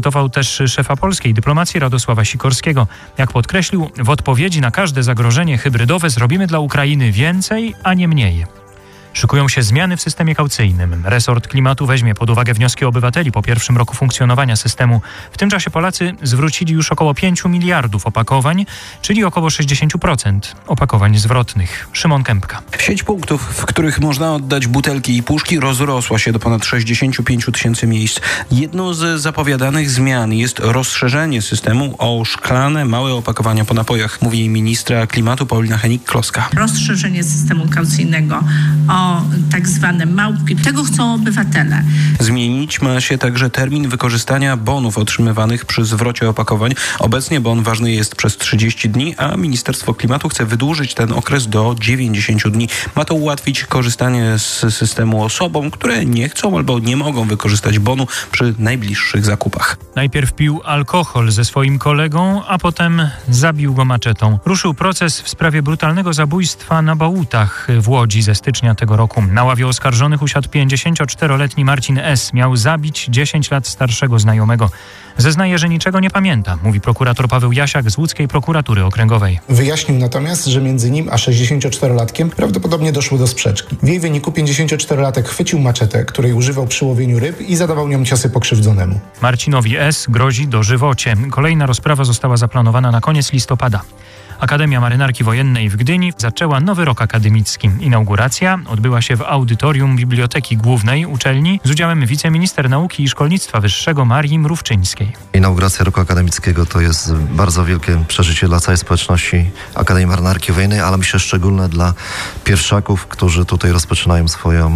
zacytował też szefa polskiej dyplomacji Radosława Sikorskiego. Jak podkreślił, w odpowiedzi na każde zagrożenie hybrydowe zrobimy dla Ukrainy więcej, a nie mniej. Szykują się zmiany w systemie kaucyjnym. Resort Klimatu weźmie pod uwagę wnioski obywateli po pierwszym roku funkcjonowania systemu. W tym czasie Polacy zwrócili już około 5 miliardów opakowań, czyli około 60% opakowań zwrotnych. Szymon Kępka. Sieć punktów, w których można oddać butelki i puszki, rozrosła się do ponad 65 tysięcy miejsc. Jedną z zapowiadanych zmian jest rozszerzenie systemu o szklane, małe opakowania po napojach, mówi ministra klimatu Paulina Hennig-Kloska. Rozszerzenie systemu kaucyjnego o tak zwane małpki. Tego chcą obywatele. Zmienić ma się także termin wykorzystania bonów otrzymywanych przy zwrocie opakowań. Obecnie bon ważny jest przez 30 dni, a Ministerstwo Klimatu chce wydłużyć ten okres do 90 dni. Ma to ułatwić korzystanie z systemu osobom, które nie chcą albo nie mogą wykorzystać bonu przy najbliższych zakupach. Najpierw pił alkohol ze swoim kolegą, a potem zabił go maczetą. Ruszył proces w sprawie brutalnego zabójstwa na Bałutach w Łodzi ze stycznia tego roku. Na ławie oskarżonych usiadł 54-letni Marcin S. Miał zabić 10 lat starszego znajomego. Zeznaje, że niczego nie pamięta, mówi prokurator Paweł Jasiak z łódzkiej prokuratury okręgowej. Wyjaśnił natomiast, że między nim a 64-latkiem prawdopodobnie doszło do sprzeczki. W jej wyniku 54-latek chwycił maczetę, której używał przy łowieniu ryb i zadawał nią ciosy pokrzywdzonemu. Marcinowi S. grozi dożywocie. Kolejna rozprawa została zaplanowana na koniec listopada. Akademia Marynarki Wojennej w Gdyni zaczęła nowy rok akademicki. Inauguracja odbyła się w audytorium Biblioteki Głównej uczelni z udziałem wiceminister nauki i szkolnictwa wyższego Marii Mrówczyńskiej. Inauguracja roku akademickiego to jest bardzo wielkie przeżycie dla całej społeczności Akademii Marynarki Wojennej, ale myślę szczególne dla pierwszaków, którzy tutaj rozpoczynają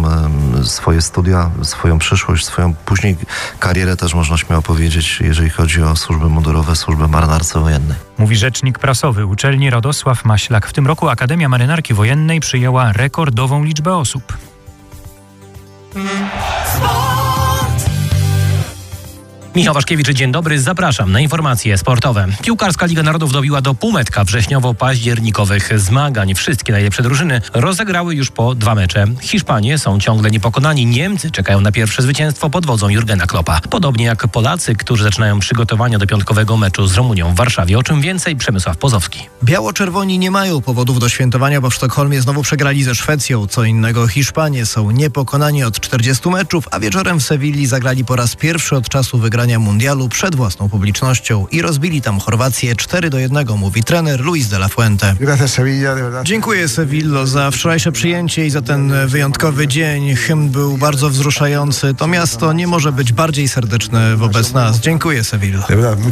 swoje studia, swoją przyszłość, swoją później karierę też można śmiało powiedzieć, jeżeli chodzi o służby mundurowe, służby marynarce wojennej. Mówi rzecznik prasowy uczelni Radosław Maślak. W tym roku Akademia Marynarki Wojennej przyjęła rekordową liczbę osób. Michał Waszkiewicz, dzień dobry, zapraszam na informacje sportowe. Piłkarska Liga Narodów dobiła do półmetka wrześniowo-październikowych zmagań. Wszystkie najlepsze drużyny rozegrały już po 2 mecze. Hiszpanie są ciągle niepokonani. Niemcy czekają na pierwsze zwycięstwo pod wodzą Jurgena Kloppa. Podobnie jak Polacy, którzy zaczynają przygotowania do piątkowego meczu z Rumunią w Warszawie. O czym więcej Przemysław Pozowski. Biało-czerwoni nie mają powodów do świętowania, bo w Sztokholmie znowu przegrali ze Szwecją. Co innego Hiszpanie są niepokonani od 40 meczów, a wieczorem w Sewilli zagrali po raz pierwszy od czasu wygrania mundialu przed własną publicznością i rozbili tam Chorwację 4-1, mówi trener Luis de la Fuente. Dziękuję Sewillo za wczorajsze przyjęcie i za ten wyjątkowy dzień. Hymn był bardzo wzruszający. To miasto nie może być bardziej serdeczne wobec nas. Dziękuję Sewillo.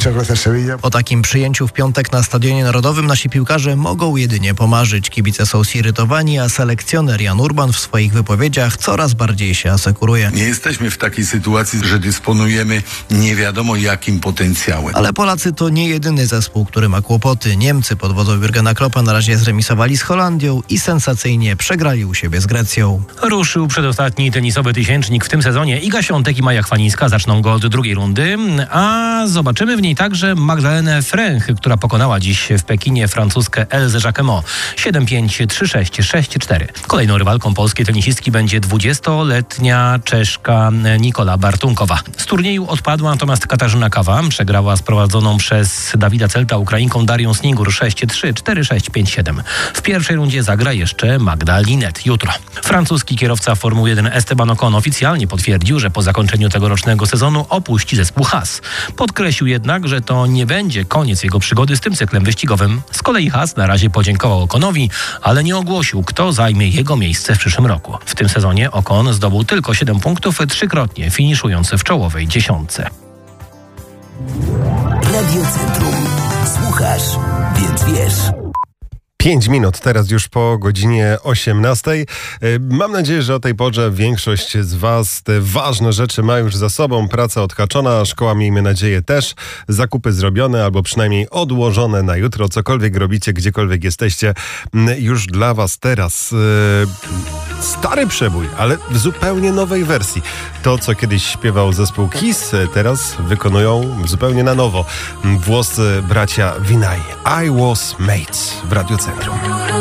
O takim przyjęciu w piątek na Stadionie Narodowym nasi piłkarze mogą jedynie pomarzyć. Kibice są zirytowani, a selekcjoner Jan Urban w swoich wypowiedziach coraz bardziej się asekuruje. Nie jesteśmy w takiej sytuacji, że dysponujemy nie wiadomo jakim potencjałem. Ale Polacy to nie jedyny zespół, który ma kłopoty. Niemcy pod wodzą Jurgena Kloppa na razie zremisowali z Holandią i sensacyjnie przegrali u siebie z Grecją. Ruszył przedostatni tenisowy tysięcznik w tym sezonie. Iga Świątek i Maja Chwalińska zaczną go od drugiej rundy, a zobaczymy w niej także Magdalenę Fręch, która pokonała dziś w Pekinie francuskę Elzę Jacquemot 7-5, 3-6, 6-4. Kolejną rywalką polskiej tenisistki będzie 20-letnia Czeszka Nikola Bartunkowa. Z turnieju odpadła natomiast Katarzyna Kawa. Przegrała z prowadzoną przez Dawida Celta Ukrainką Darią Snigur 6-3, 4-6, 5-7. W pierwszej rundzie zagra jeszcze Magda Linet jutro. Francuski kierowca Formuły 1 Esteban Ocon oficjalnie potwierdził, że po zakończeniu tegorocznego sezonu opuści zespół Haas. Podkreślił jednak, że to nie będzie koniec jego przygody z tym cyklem wyścigowym. Z kolei Haas na razie podziękował Oconowi, ale nie ogłosił, kto zajmie jego miejsce w przyszłym roku. W tym sezonie Ocon zdobył tylko 7 punktów, 3-krotnie finiszując w czołowej 10. Radio Centrum. Słuchasz, więc wiesz. 5 minut, teraz już po godzinie 18. Mam nadzieję, że o tej porze większość z Was te ważne rzeczy ma już za sobą. Praca odhaczona, szkoła miejmy nadzieję też. Zakupy zrobione albo przynajmniej odłożone na jutro. Cokolwiek robicie, gdziekolwiek jesteście, już dla Was teraz stary przebój, ale w zupełnie nowej wersji. To, co kiedyś śpiewał zespół Kiss, teraz wykonują zupełnie na nowo włoscy bracia Vinay. I Was Made w Radiu Centrum.